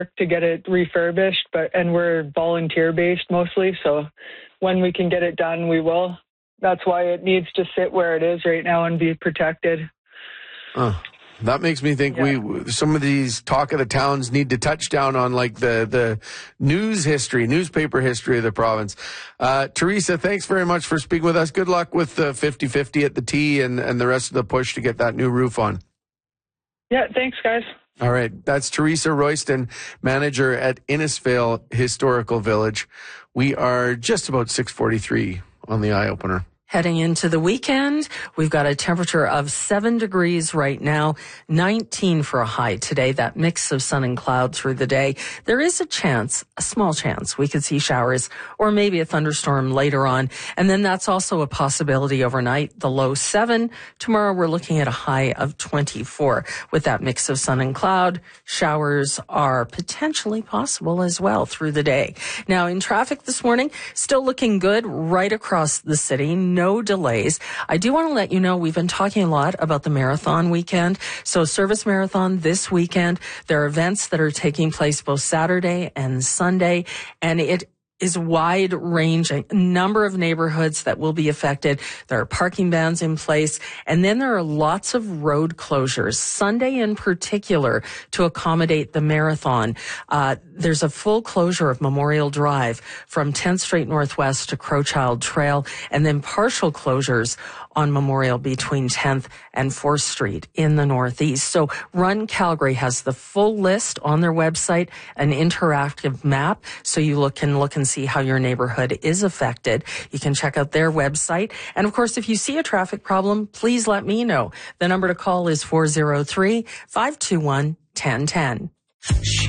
to get it refurbished, and we're volunteer based mostly. So when we can get it done, we will. That's why it needs to sit where it is right now and be protected. That makes me think some of these talk of the towns need to touch down on like the newspaper history of the province. Teresa, thanks very much for speaking with us. Good luck with the 50-50 at the T and the rest of the push to get that new roof on. Yeah, thanks, guys. All right. That's Teresa Royston, manager at Innisfail Historical Village. We are just about 6:43 on the Eye Opener. Heading into the weekend, we've got a temperature of 7 degrees right now, 19 for a high today, that mix of sun and cloud through the day. There is a small chance, we could see showers or maybe a thunderstorm later on. And then that's also a possibility overnight, the low 7. Tomorrow we're looking at a high of 24. With that mix of sun and cloud, showers are potentially possible as well through the day. Now in traffic this morning, still looking good right across the city. No delays. I do want to let you know we've been talking a lot about the marathon weekend. So Service Marathon this weekend, there are events that are taking place both Saturday and Sunday, and it is wide ranging, number of neighborhoods that will be affected. There are parking bans in place. And then there are lots of road closures, Sunday in particular, to accommodate the marathon. There's a full closure of Memorial Drive from 10th Street Northwest to Crowchild Trail, and then partial closures on Memorial between 10th and 4th Street in the Northeast. So Run Calgary has the full list on their website, an interactive map, so you can look and see how your neighborhood is affected. You can check out their website. And of course, if you see a traffic problem, please let me know. The number to call is 403-521-1010.